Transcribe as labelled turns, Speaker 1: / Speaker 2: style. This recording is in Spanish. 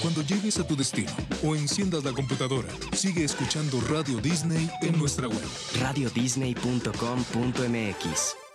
Speaker 1: Cuando llegues a tu destino o enciendas la computadora, sigue escuchando Radio Disney en nuestra web.
Speaker 2: radiodisney.com.mx